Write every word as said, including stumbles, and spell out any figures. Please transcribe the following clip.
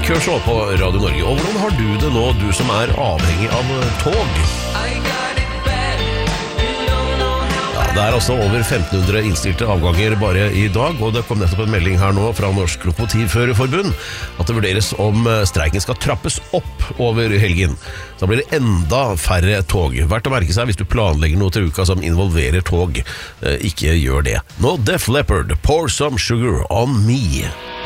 Kershaw på Radio Norge. Og hvordan har du det nå, du som er avhengig av tog? Ja, det er altså over femten hundre innstilte avganger bare i dag, og det kom nettopp en melding her nå fra Norsk Lokomotivførerforbund at det vurderes om streiken skal trappes opp over helgen. Da blir det enda færre tog. Verdt å merke seg hvis du planlegger noe til uka som involverer tog. Ikke gjør det. Nå Def Leppard, Pour Some Sugar On Me.